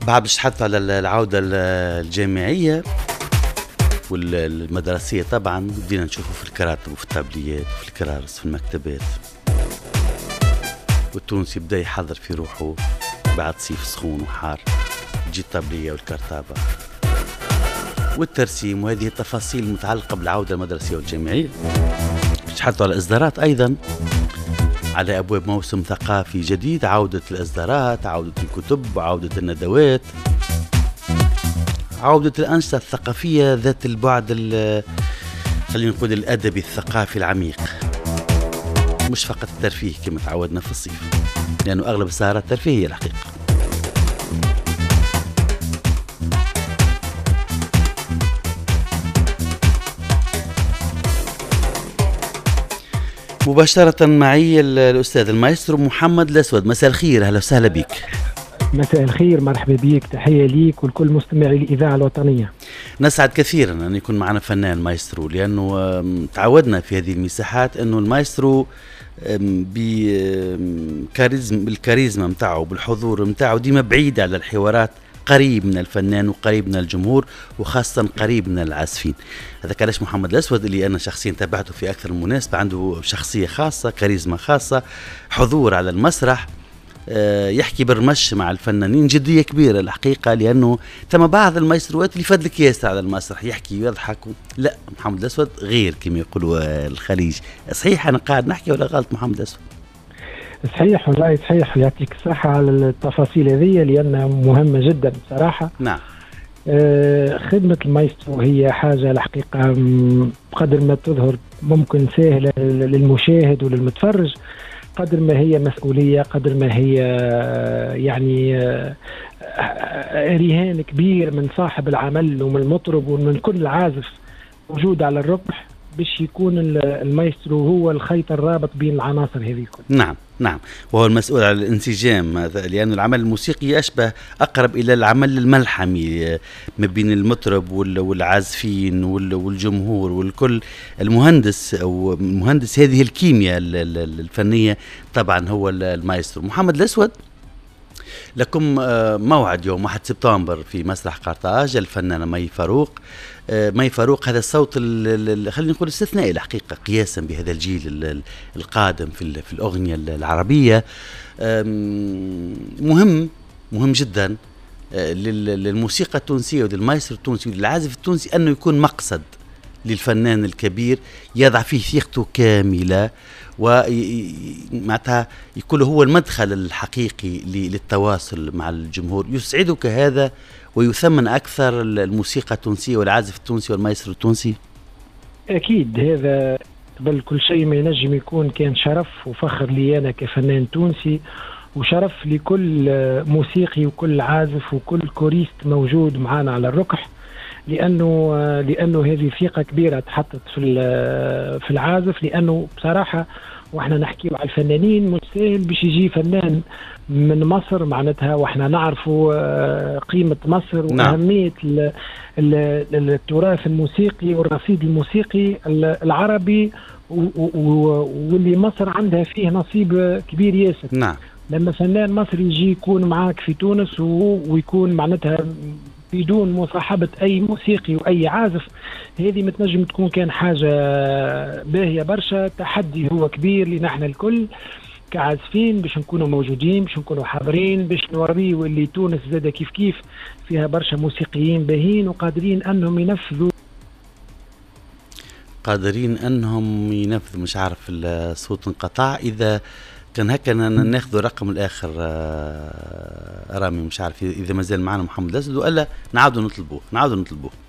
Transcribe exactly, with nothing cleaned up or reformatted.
بعد باش نتحدثوا على العودة الجامعية والمدرسية. طبعا بدينا نشوفوا في الكراتب وفي التابليات وفي الكرارس في المكتبات، والتونسي بدأ يحضر في روحه بعد صيف سخون وحار تجي الطابلية والكرتابة والترسيم، وهذه التفاصيل المتعلقة بالعودة المدرسية والجامعية. نتحدثوا على الإصدارات أيضا، على أبواب موسم ثقافي جديد، عودة الإصدارات، عودة الكتب، عودة الندوات، عودة الأنشطة الثقافية ذات البعد خلينا نقول الأدبي الثقافي العميق، مش فقط الترفيه كما تعودنا في الصيف، لأنه أغلب السهرات ترفيهية الحقيقة. مباشرة معي الأستاذ المايسترو محمد الأسود. مساء الخير، أهلا وسهلا بك. مساء الخير، مرحبا بك، تحية ليك ولكل مستمعي الإذاعة الوطنية. نسعد كثيرا أن يكون معنا فنان مايسترو، لأنه تعودنا في هذه المساحات أنه المايسترو بكاريزم بالكاريزما متاعه بالحضور متاعه ديما بعيد على الحوارات، قريب من الفنان وقريب من الجمهور وخاصة قريب من العازفين. هذا علاش محمد الأسود اللي أنا شخصيا تابعته في أكثر من مناسبة، عنده شخصية خاصة، كاريزما خاصة، حضور على المسرح، يحكي برمش مع الفنانين، جدية كبيرة الحقيقة، لأنه ثم بعض المايستروات اللي فضلك ياسر على المسرح يحكي ويضحك. لا، محمد الأسود غير كما يقولوا الخليج. صحيح أنا قاعد نحكي ولا غلط محمد الأسود؟ صحيح والله صحيح، يعطيك الصحة على التفاصيل هذه لأنها مهمة جدا بصراحة. نعم. آه خدمة المايسترو هي حاجة الحقيقة بقدر ما تظهر ممكن سهلة للمشاهد وللمتفرج، قدر ما هي مسؤولية، قدر ما هي يعني رهان كبير من صاحب العمل ومن المطرب ومن كل العازف موجود على الركح باش يكون المايسترو هو الخيط الرابط بين العناصر هذه كلها. نعم نعم، وهو المسؤول على الانسجام، لأن العمل الموسيقي أشبه أقرب إلى العمل الملحمي ما بين المطرب والعازفين والجمهور والكل. المهندس أو مهندس هذه الكيمياء الفنية طبعا هو المايسترو. محمد الأسود، لكم موعد يوم واحد سبتمبر في مسرح قرطاج، الفنانة مي فاروق. مي فاروق هذا الصوت خلينا نقول استثنائي الحقيقة قياسا بهذا الجيل القادم في, في الأغنية العربية. مهم مهم جدا للموسيقى التونسية وللمايسترو التونسي وللعازف التونسي أنه يكون مقصد للفنان الكبير يضع فيه ثقته كاملة، ومعناتها يكون هو المدخل الحقيقي للتواصل مع الجمهور. يسعدك هذا ويثمن أكثر الموسيقى التونسية والعازف التونسي والمايسترو التونسي؟ أكيد، هذا قبل كل شيء ما ينجم يكون كان شرف وفخر لي أنا كفنان تونسي، وشرف لكل موسيقي وكل عازف وكل كوريست موجود معنا على الركح، لأنه لأنه هذه ثقة كبيرة تحطت في في العازف. لأنه بصراحة واحنا نحكي على الفنانين مستاهل باش يجي فنان من مصر معناتها، واحنا نعرفوا قيمة مصر وأهمية التراث الموسيقي والرصيد الموسيقي العربي، واللي مصر عندها فيه نصيب كبير ياسر. نعم. لما فنان مصري يجي يكون معاك في تونس ويكون معناتها بدون مصاحبة أي موسيقي وأي عازف، هذه متنجم تكون كان حاجة باهية برشا. تحدي هو كبير لنا احنا الكل كعازفين باش نكونوا موجودين، باش نكونوا حاضرين، باش نوريوا اللي تونس زادة كيف كيف فيها برشا موسيقيين باهين وقادرين أنهم ينفذوا قادرين أنهم ينفذوا مش عارف الصوت انقطع. إذا كان هكا ناخذ رقم الآخر رامي، مش عارف إذا ما زال معنا محمد الأسود، وإلا نعاودوا نطلبوه نعاودوا نطلبوه